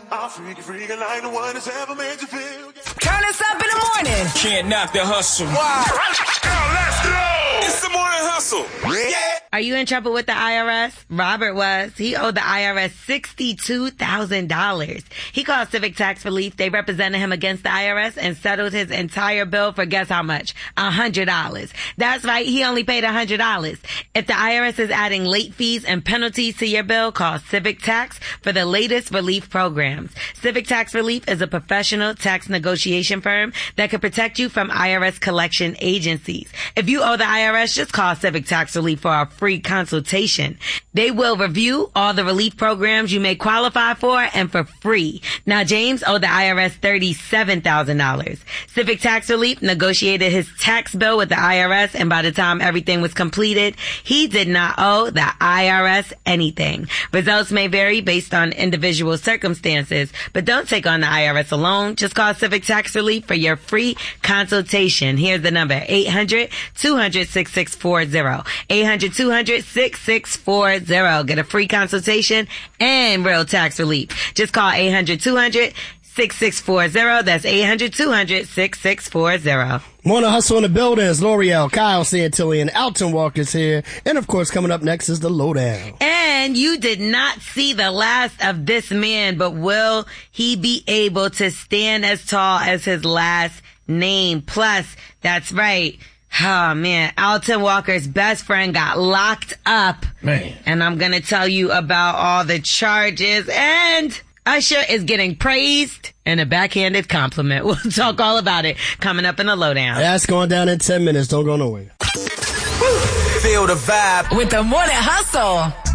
I'm freaking like the one that's ever made you feel. Turn us up in the morning. Can't knock the hustle. Wow. Let's go. It's the morning hustle. Yeah. Are you in trouble with the IRS? Robert was. He owed the IRS $62,000. He called Civic Tax Relief. They represented him against the IRS and settled his entire bill for guess how much? $100. That's right. He only paid $100. If the IRS is adding late fees and penalties to your bill, call Civic Tax for the latest relief programs. Civic Tax Relief is a professional tax negotiation firm that can protect you from IRS collection agencies. If you owe the IRS, just call Civic Tax Relief for a free consultation. They will review all the relief programs you may qualify for and for free. Now, James owed the IRS $37,000. Civic Tax Relief negotiated his tax bill with the IRS, and by the time everything was completed, he did not owe the IRS anything. Results may vary based on individual circumstances, but don't take on the IRS alone. Just call Civic Tax Relief for your free consultation. Here's the number, 800-200-6640. 800-200-6640. Get a free consultation and real tax relief. Just call 800-200-6640. That's 800-200-6640. Morning Hustle in the buildings. L'Oreal, Kyle Santilli, and Alton Walker's here. And of course, coming up next is the Lowdown. And you did not see the last of this man, but will he be able to stand as tall as his last name? Plus, that's right. Oh man, Alton Walker's best friend got locked up. Man. And I'm gonna tell you about all the charges, and Usher is getting praised and a backhanded compliment. We'll talk all about it coming up in the Lowdown. That's going down in 10 minutes. Don't go nowhere. Feel the vibe With the morning hustle.